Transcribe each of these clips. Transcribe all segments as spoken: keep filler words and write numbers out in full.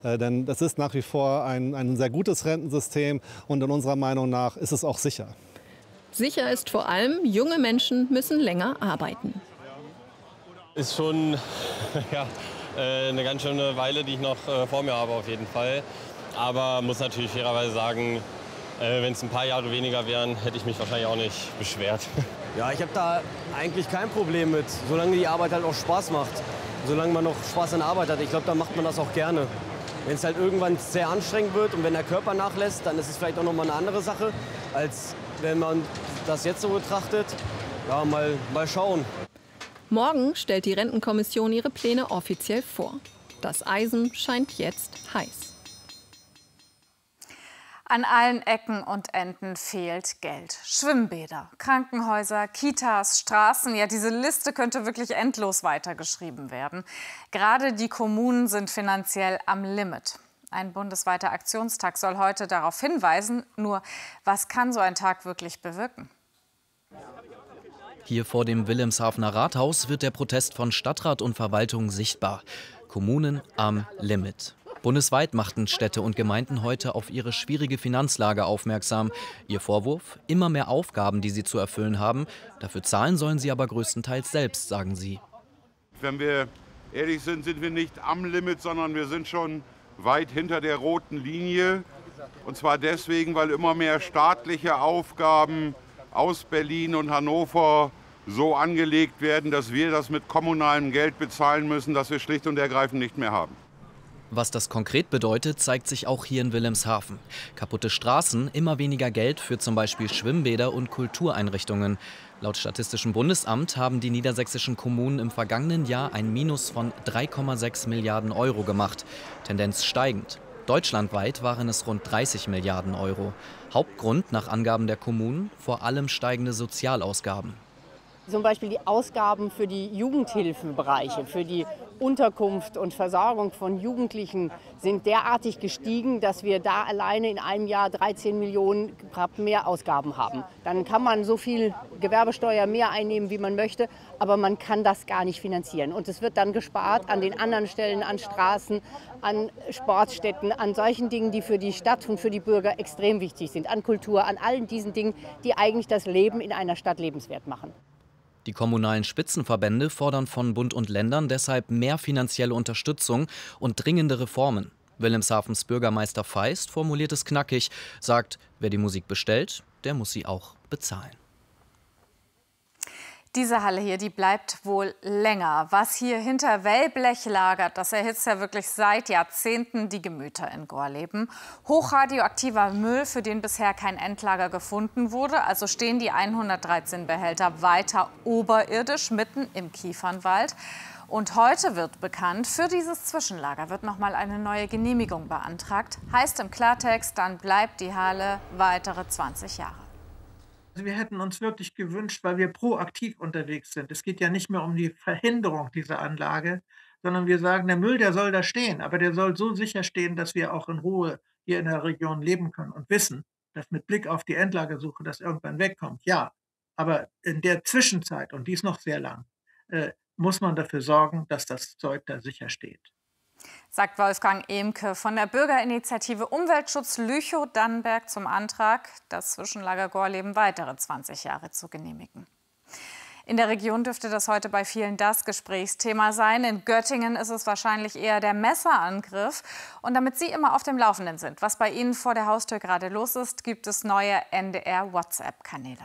Äh, denn das ist nach wie vor ein, ein sehr gutes Rentensystem und in unserer Meinung nach ist es auch sicher. Sicher ist vor allem, junge Menschen müssen länger arbeiten. Ist schon ja, äh, eine ganz schöne Weile, die ich noch äh, vor mir habe auf jeden Fall. Aber muss natürlich fairerweise sagen, äh, wenn es ein paar Jahre weniger wären, hätte ich mich wahrscheinlich auch nicht beschwert. Ja, ich habe da eigentlich kein Problem mit, solange die Arbeit halt auch Spaß macht. Solange man noch Spaß an der Arbeit hat. Ich glaube, dann macht man das auch gerne. Wenn es halt irgendwann sehr anstrengend wird und wenn der Körper nachlässt, dann ist es vielleicht auch noch mal eine andere Sache, als wenn man das jetzt so betrachtet. Ja, mal, mal schauen. Morgen stellt die Rentenkommission ihre Pläne offiziell vor. Das Eisen scheint jetzt heiß. An allen Ecken und Enden fehlt Geld. Schwimmbäder, Krankenhäuser, Kitas, Straßen, ja, diese Liste könnte wirklich endlos weitergeschrieben werden. Gerade die Kommunen sind finanziell am Limit. Ein bundesweiter Aktionstag soll heute darauf hinweisen. Nur, was kann so ein Tag wirklich bewirken? Hier vor dem Wilhelmshavener Rathaus wird der Protest von Stadtrat und Verwaltung sichtbar. Kommunen am Limit. Bundesweit machten Städte und Gemeinden heute auf ihre schwierige Finanzlage aufmerksam. Ihr Vorwurf: immer mehr Aufgaben, die sie zu erfüllen haben. Dafür zahlen sollen sie aber größtenteils selbst, sagen sie. Wenn wir ehrlich sind, sind wir nicht am Limit, sondern wir sind schon weit hinter der roten Linie. Und zwar deswegen, weil immer mehr staatliche Aufgaben aus Berlin und Hannover so angelegt werden, dass wir das mit kommunalem Geld bezahlen müssen, das wir schlicht und ergreifend nicht mehr haben. Was das konkret bedeutet, zeigt sich auch hier in Wilhelmshaven. Kaputte Straßen, immer weniger Geld für zum Beispiel Schwimmbäder und Kultureinrichtungen. Laut Statistischem Bundesamt haben die niedersächsischen Kommunen im vergangenen Jahr ein Minus von drei Komma sechs Milliarden Euro gemacht. Tendenz steigend. Deutschlandweit waren es rund dreißig Milliarden Euro. Hauptgrund nach Angaben der Kommunen: vor allem steigende Sozialausgaben. Zum Beispiel die Ausgaben für die Jugendhilfebereiche, für die Unterkunft und Versorgung von Jugendlichen sind derartig gestiegen, dass wir da alleine in einem Jahr dreizehn Millionen mehr Ausgaben haben. Dann kann man so viel Gewerbesteuer mehr einnehmen, wie man möchte, aber man kann das gar nicht finanzieren. Und es wird dann gespart an den anderen Stellen, an Straßen, an Sportstätten, an solchen Dingen, die für die Stadt und für die Bürger extrem wichtig sind, an Kultur, an allen diesen Dingen, die eigentlich das Leben in einer Stadt lebenswert machen. Die kommunalen Spitzenverbände fordern von Bund und Ländern deshalb mehr finanzielle Unterstützung und dringende Reformen. Wilhelmshavens Bürgermeister Feist formuliert es knackig, sagt: Wer die Musik bestellt, der muss sie auch bezahlen. Diese Halle hier, die bleibt wohl länger. Was hier hinter Wellblech lagert, das erhitzt ja wirklich seit Jahrzehnten die Gemüter in Gorleben. Hochradioaktiver Müll, für den bisher kein Endlager gefunden wurde. Also stehen die hundertdreizehn Behälter weiter oberirdisch mitten im Kiefernwald. Und heute wird bekannt, für dieses Zwischenlager wird noch mal eine neue Genehmigung beantragt. Heißt im Klartext, dann bleibt die Halle weitere zwanzig Jahre. Also wir hätten uns wirklich gewünscht, weil wir proaktiv unterwegs sind. Es geht ja nicht mehr um die Verhinderung dieser Anlage, sondern wir sagen, der Müll, der soll da stehen, aber der soll so sicher stehen, dass wir auch in Ruhe hier in der Region leben können und wissen, dass mit Blick auf die Endlagersuche das irgendwann wegkommt. Ja, aber in der Zwischenzeit, und die ist noch sehr lang, äh, muss man dafür sorgen, dass das Zeug da sicher steht. Sagt Wolfgang Ehmke von der Bürgerinitiative Umweltschutz Lüchow-Dannenberg zum Antrag, das Zwischenlager Gorleben weitere zwanzig Jahre zu genehmigen. In der Region dürfte das heute bei vielen das Gesprächsthema sein. In Göttingen ist es wahrscheinlich eher der Messerangriff. Und damit Sie immer auf dem Laufenden sind, was bei Ihnen vor der Haustür gerade los ist, gibt es neue N D R-WhatsApp-Kanäle.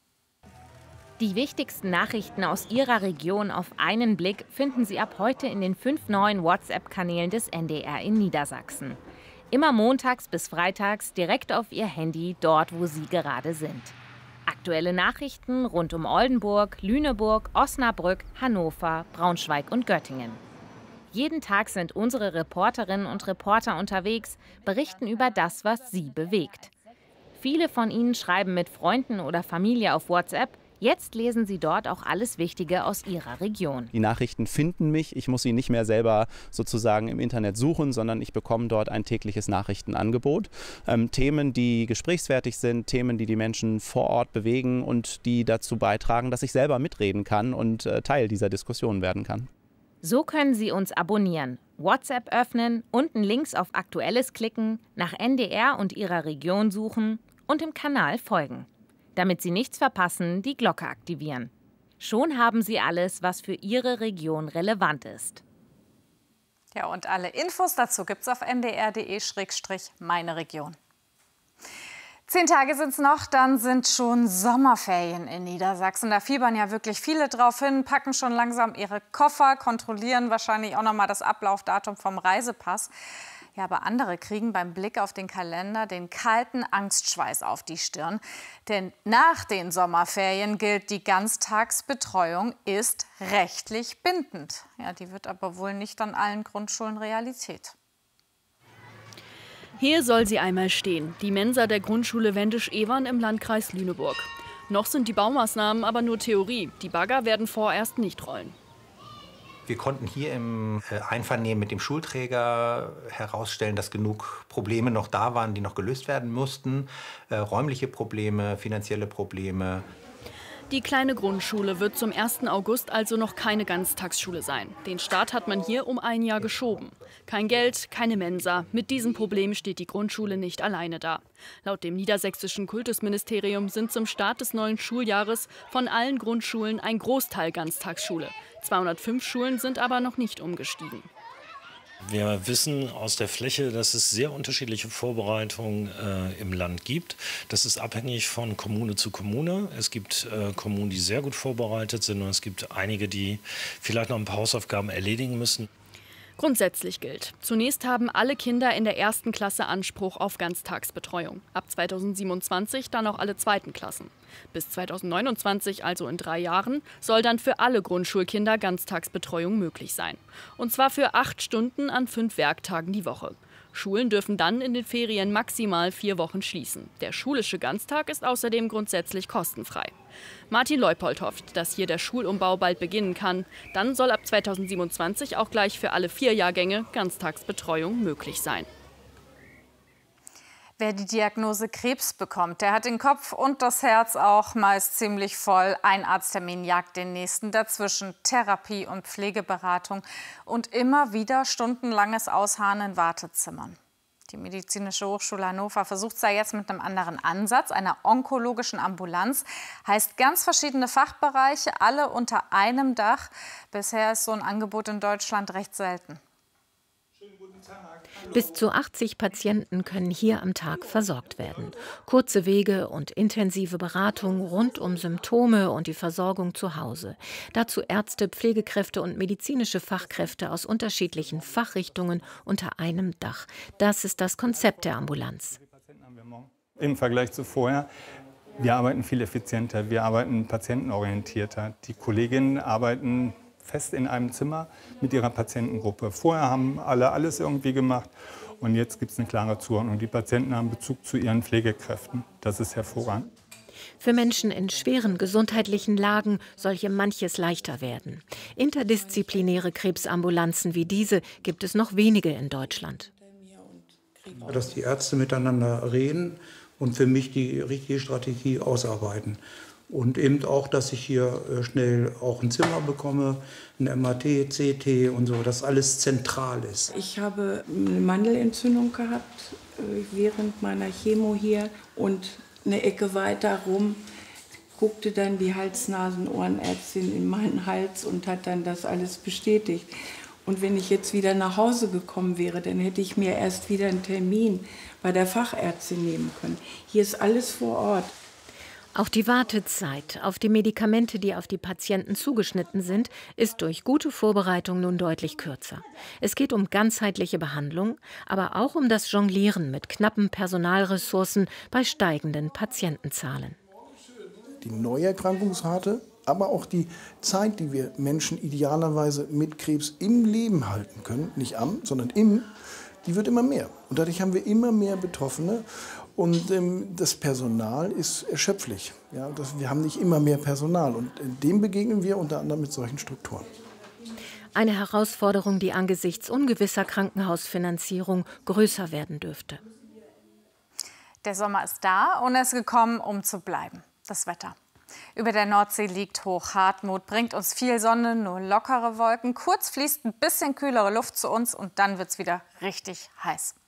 Die wichtigsten Nachrichten aus Ihrer Region auf einen Blick finden Sie ab heute in den fünf neuen WhatsApp-Kanälen des N D R in Niedersachsen. Immer montags bis freitags direkt auf Ihr Handy, dort wo Sie gerade sind. Aktuelle Nachrichten rund um Oldenburg, Lüneburg, Osnabrück, Hannover, Braunschweig und Göttingen. Jeden Tag sind unsere Reporterinnen und Reporter unterwegs, berichten über das, was Sie bewegt. Viele von Ihnen schreiben mit Freunden oder Familie auf WhatsApp. Jetzt lesen Sie dort auch alles Wichtige aus Ihrer Region. Die Nachrichten finden mich. Ich muss sie nicht mehr selber sozusagen im Internet suchen, sondern ich bekomme dort ein tägliches Nachrichtenangebot. Ähm, Themen, die gesprächswertig sind, Themen, die die Menschen vor Ort bewegen und die dazu beitragen, dass ich selber mitreden kann und äh, Teil dieser Diskussion werden kann. So können Sie uns abonnieren, WhatsApp öffnen, unten links auf Aktuelles klicken, nach N D R und Ihrer Region suchen und dem Kanal folgen. Damit Sie nichts verpassen, die Glocke aktivieren. Schon haben Sie alles, was für Ihre Region relevant ist. Ja, und alle Infos dazu gibt's auf n d r punkt d e slash meine Region. Zehn Tage sind es noch, dann sind schon Sommerferien in Niedersachsen. Da fiebern ja wirklich viele drauf hin, packen schon langsam ihre Koffer, kontrollieren wahrscheinlich auch noch mal das Ablaufdatum vom Reisepass. Ja, aber andere kriegen beim Blick auf den Kalender den kalten Angstschweiß auf die Stirn. Denn nach den Sommerferien gilt, die Ganztagsbetreuung ist rechtlich bindend. Ja, die wird aber wohl nicht an allen Grundschulen Realität. Hier soll sie einmal stehen, die Mensa der Grundschule Wendisch-Evern im Landkreis Lüneburg. Noch sind die Baumaßnahmen aber nur Theorie. Die Bagger werden vorerst nicht rollen. Wir konnten hier im Einvernehmen mit dem Schulträger herausstellen, dass genug Probleme noch da waren, die noch gelöst werden mussten. Äh, räumliche Probleme, finanzielle Probleme. Die kleine Grundschule wird zum ersten August also noch keine Ganztagsschule sein. Den Start hat man hier um ein Jahr geschoben. Kein Geld, keine Mensa. Mit diesem Problem steht die Grundschule nicht alleine da. Laut dem niedersächsischen Kultusministerium sind zum Start des neuen Schuljahres von allen Grundschulen ein Großteil Ganztagsschule. zweihundertfünf Schulen sind aber noch nicht umgestiegen. Wir wissen aus der Fläche, dass es sehr unterschiedliche Vorbereitungen äh, im Land gibt. Das ist abhängig von Kommune zu Kommune. Es gibt äh, Kommunen, die sehr gut vorbereitet sind, und es gibt einige, die vielleicht noch ein paar Hausaufgaben erledigen müssen. Grundsätzlich gilt, zunächst haben alle Kinder in der ersten Klasse Anspruch auf Ganztagsbetreuung. Ab zweitausendsiebenundzwanzig dann auch alle zweiten Klassen. Bis zweitausendneunundzwanzig, also in drei Jahren, soll dann für alle Grundschulkinder Ganztagsbetreuung möglich sein. Und zwar für acht Stunden an fünf Werktagen die Woche. Schulen dürfen dann in den Ferien maximal vier Wochen schließen. Der schulische Ganztag ist außerdem grundsätzlich kostenfrei. Martin Leupold hofft, dass hier der Schulumbau bald beginnen kann. Dann soll ab zweitausendsiebenundzwanzig auch gleich für alle vier Jahrgänge Ganztagsbetreuung möglich sein. Wer die Diagnose Krebs bekommt, der hat den Kopf und das Herz auch meist ziemlich voll. Ein Arzttermin jagt den nächsten, dazwischen Therapie und Pflegeberatung und immer wieder stundenlanges Ausharren in Wartezimmern. Die Medizinische Hochschule Hannover versucht es ja jetzt mit einem anderen Ansatz, einer onkologischen Ambulanz. Heißt ganz verschiedene Fachbereiche, alle unter einem Dach. Bisher ist so ein Angebot in Deutschland recht selten. Bis zu achtzig Patienten können hier am Tag versorgt werden. Kurze Wege und intensive Beratung rund um Symptome und die Versorgung zu Hause. Dazu Ärzte, Pflegekräfte und medizinische Fachkräfte aus unterschiedlichen Fachrichtungen unter einem Dach. Das ist das Konzept der Ambulanz. Im Vergleich zu vorher, wir arbeiten viel effizienter, wir arbeiten patientenorientierter. Die Kolleginnen arbeiten fest in einem Zimmer mit ihrer Patientengruppe. Vorher haben alle alles irgendwie gemacht und jetzt gibt es eine klare Zuordnung. Die Patienten haben Bezug zu ihren Pflegekräften. Das ist hervorragend. Für Menschen in schweren gesundheitlichen Lagen soll hier manches leichter werden. Interdisziplinäre Krebsambulanzen wie diese gibt es noch wenige in Deutschland. Dass die Ärzte miteinander reden und für mich die richtige Strategie ausarbeiten. Und eben auch, dass ich hier schnell auch ein Zimmer bekomme, ein M R T, C T und so, dass alles zentral ist. Ich habe eine Mandelentzündung gehabt während meiner Chemo hier und eine Ecke weiter rum guckte dann die Hals-Nasen-Ohrenärztin in meinen Hals und hat dann das alles bestätigt. Und wenn ich jetzt wieder nach Hause gekommen wäre, dann hätte ich mir erst wieder einen Termin bei der Fachärztin nehmen können. Hier ist alles vor Ort. Auch die Wartezeit auf die Medikamente, die auf die Patienten zugeschnitten sind, ist durch gute Vorbereitung nun deutlich kürzer. Es geht um ganzheitliche Behandlung, aber auch um das Jonglieren mit knappen Personalressourcen bei steigenden Patientenzahlen. Die Neuerkrankungsrate, aber auch die Zeit, die wir Menschen idealerweise mit Krebs im Leben halten können, nicht am, sondern im, die wird immer mehr. Und dadurch haben wir immer mehr Betroffene. Und ähm, das Personal ist erschöpflich. Ja, das, wir haben nicht immer mehr Personal. Und dem begegnen wir unter anderem mit solchen Strukturen. Eine Herausforderung, die angesichts ungewisser Krankenhausfinanzierung größer werden dürfte. Der Sommer ist da und er ist gekommen, um zu bleiben. Das Wetter. Über der Nordsee liegt Hochhartmut, bringt uns viel Sonne, nur lockere Wolken. Kurz fließt ein bisschen kühlere Luft zu uns und dann wird's wieder richtig heiß.